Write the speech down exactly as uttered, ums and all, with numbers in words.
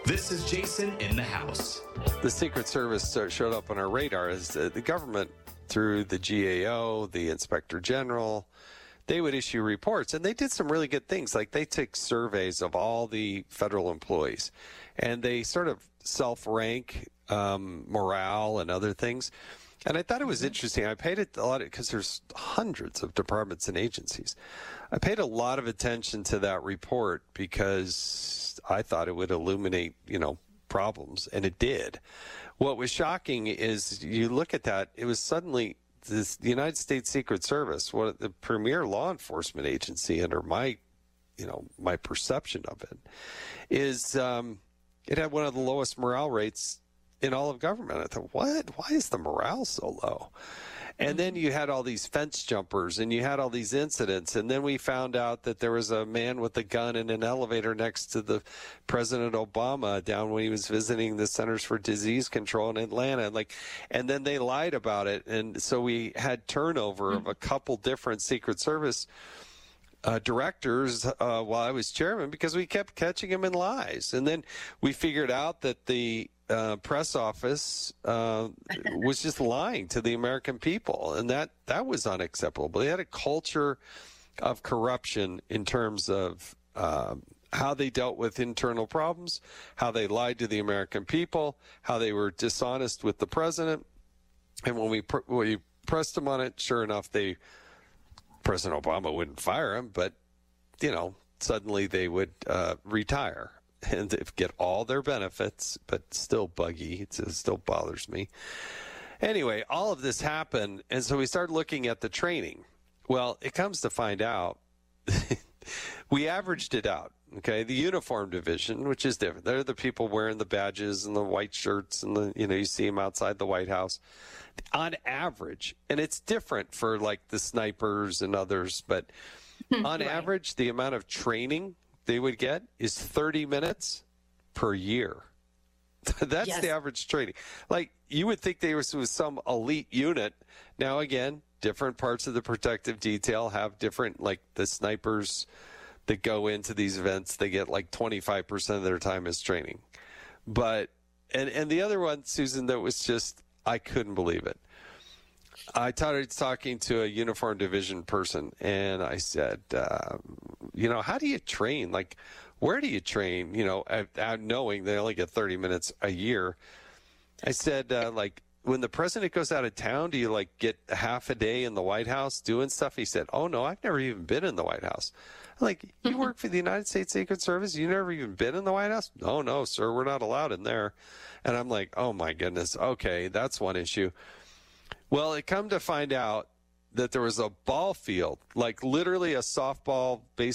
This is Jason in the House. The Secret Service showed up on our radar as the government, through the G A O, the Inspector General, they would issue reports. And they did some really good things. Like they took surveys of all the federal employees, and they sort of self-rank um, morale and other things. And I thought it was interesting. I paid it a lot because there's hundreds of departments and agencies. I paid a lot of attention to that report because I thought it would illuminate, you know, problems, and it did. What was shocking is you look at that, it was suddenly this, the United States Secret Service, one of the premier law enforcement agency under my, you know, my perception of it, is um, it had one of the lowest morale rates in all of government. I thought, what? Why is the morale so low? And then you had all these fence jumpers, and you had all these incidents. And then we found out that there was a man with a gun in an elevator next to the President Obama down when he was visiting the Centers for Disease Control in Atlanta. Like, and then they lied about it. And so we had turnover of a couple different Secret Service Uh, directors uh, while I was chairman because we kept catching him in lies. And then we figured out that the uh, press office uh, was just lying to the American people, and that, that was unacceptable. They had a culture of corruption in terms of uh, how they dealt with internal problems, how they lied to the American people, how they were dishonest with the president. And when we, pr- we pressed them on it, sure enough, they President Obama wouldn't fire him, but, you know, suddenly they would uh, retire and get all their benefits, but still buggy. It still bothers me. Anyway, all of this happened, and so we started looking at the training. Well, it comes to find out, we averaged it out, okay? The uniform division, which is different. They're the people wearing the badges and the white shirts, and the, you know, you see them outside the White House. On average, and it's different for like the snipers and others, but on right. average, the amount of training they would get is thirty minutes per year. That's yes. the average training. Like, you would think they were with some elite unit. Now, again, different parts of the protective detail have different, like the snipers that go into these events, they get like twenty-five percent of their time as training. But, and, and the other one, Susan, that was just, I couldn't believe it. I started talking to a uniform division person, and I said, uh, you know, how do you train? Like, where do you train? You know, out knowing they only get thirty minutes a year. I said, uh, like, when the president goes out of town, do you, like, get half a day in the White House doing stuff? He said, oh, no, I've never even been in the White House. I'm like, you work for the United States Secret Service? You never even been in the White House? No, no, sir, we're not allowed in there. And I'm like, oh, my goodness. Okay, that's one issue. Well, it come to find out that there was a ball field, like literally a softball, baseball